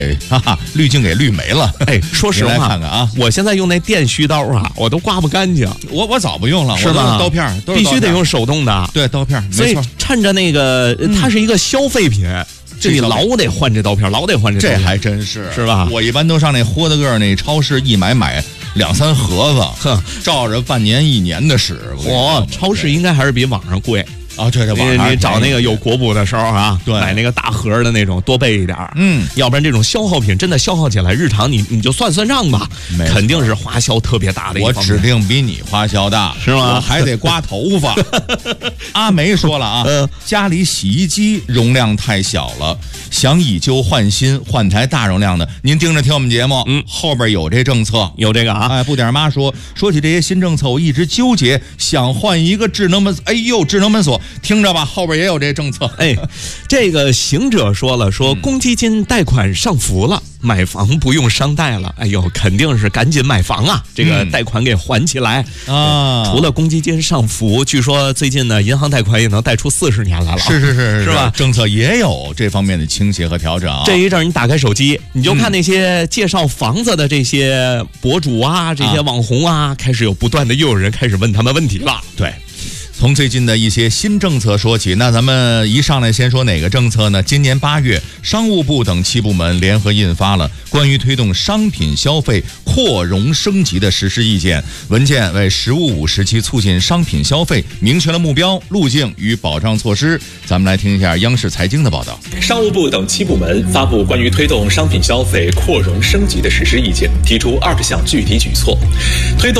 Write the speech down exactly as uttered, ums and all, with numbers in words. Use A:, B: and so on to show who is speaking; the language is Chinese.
A: 哎，哈哈，滤镜给滤没了。
B: 哎，说实话，
A: 来看看啊，
B: 我现在用那电须刀啊，我都刮不干净。
A: 我我早不用了，
B: 是吧？
A: 刀片
B: 必须得用手动的。
A: 对，刀片，
B: 所以趁着那个，它是一个消费品。嗯这你老得换这刀片，老得换这刀片，
A: 这还真是
B: 是吧？
A: 我一般都上那豁得个那超市一买买两三盒子，哼，照着半年一年的使。
B: 我超市应该还是比网上贵
A: 啊，对对，
B: 你你找那个有国补的时候啊，
A: 对，
B: 买那个大盒的那种多备一点，
A: 嗯，
B: 要不然这种消耗品真的消耗起来，日常你你就算算账吧，肯定是花销特别大的一方面。
A: 我指定比你花销大，
B: 是吗？
A: 我还得刮头发。阿梅说了啊，
B: 嗯，
A: 家里洗衣机容量太小了，想以旧换新，换台大容量的。您盯着听我们节目，
B: 嗯，
A: 后边有这政策，
B: 有这个啊。
A: 哎，不点妈说说起这些新政策，我一直纠结，想换一个智能门，哎呦，智能门锁，听着吧，后边也有这政策。
B: 哎，这个行者说了，说公积金贷款上浮了。买房不用商贷了，哎呦，肯定是赶紧买房啊！这个贷款给还起来
A: 啊！
B: 除了公积金上浮，据说最近呢，银行贷款也能贷出四十年来了。
A: 是是是
B: 是吧？
A: 政策也有这方面的倾斜和调整。
B: 这一阵你打开手机，你就看那些介绍房子的这些博主啊，这些网红啊，开始有不断的又有人开始问他们问题了。
A: 对。从最近的一些新政策说起，那咱们一上来先说哪个政策呢？今年八月，商务部等七部门联合印发了关于推动商品消费扩容升级的实施意见文件，为“十五五”时期促进商品消费明确了目标、路径与保障措施。咱们来听一下央视财经的报道。
C: 商务部等七部门发布关于推动商品消费扩容升级的实施意见，提出二十项具体举措，推动